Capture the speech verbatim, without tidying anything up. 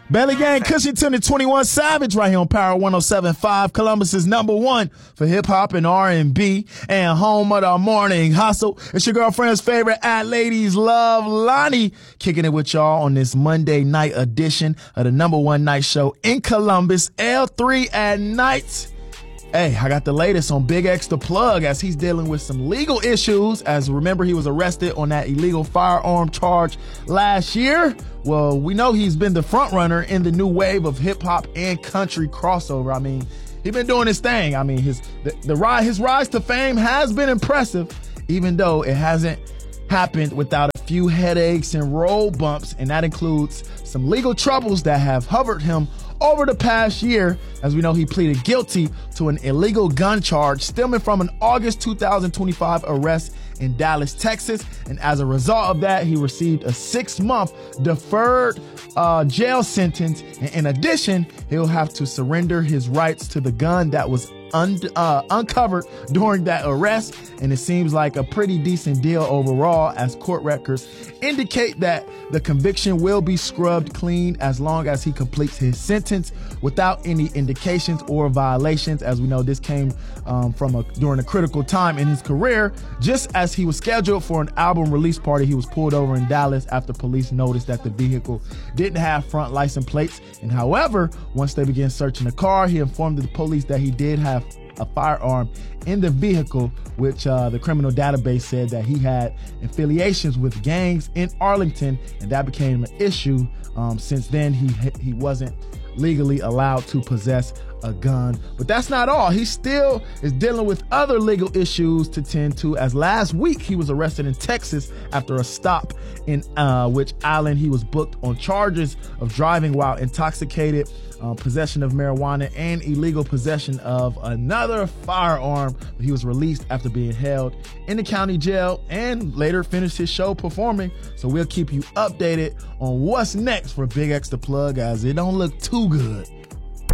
Belly Gang, Cushington and twenty-one Savage right here on Power one oh seven point five, Columbus's number one for hip-hop and R and B and home of the morning hustle. It's your girlfriend's favorite at Ladies Love, Lonnie, kicking it with y'all on this Monday night edition of the number one night show in Columbus, L three at night. Hey, I got the latest on Big X the Plug as he's dealing with some legal issues. As remember, he was arrested on that illegal firearm charge last year. Well, we know he's been the front runner in the new wave of hip hop and country crossover. I mean, he's been doing his thing. I mean, his the, the rise, his rise to fame has been impressive, even though it hasn't happened without a few headaches and road bumps, and that includes some legal troubles that have hovered him over the past year. As we know, he pleaded guilty to an illegal gun charge stemming from an August two thousand twenty-five arrest in Dallas, Texas. And as a result of that, he received a six-month deferred uh, jail sentence. And in addition, he'll have to surrender his rights to the gun that was un- uh, uncovered during that arrest. And it seems like a pretty decent deal overall, as court records indicate that the conviction will be scrubbed clean as long as he completes his sentence without any indications or violations. As we know, this came um, from a during a critical time in his career. Just as he was scheduled for an album release party, he was pulled over in Dallas after police noticed that the vehicle didn't have front license plates. And however, once they began searching the car, he informed the police that he did have a firearm in the vehicle, which uh, the criminal database said that he had affiliations with gangs in Arlington, and that became an issue. Um, since then, he he wasn't legally allowed to possess a gun. But that's not all. He still is dealing with other legal issues to tend to, as last week he was arrested in Texas after a stop in uh, which island he was booked on charges of driving while intoxicated, uh, possession of marijuana, and illegal possession of another firearm. He was released after being held in the county jail and later finished his show performing. So we'll keep you updated on what's next for Big X the Plug, as it don't look too good.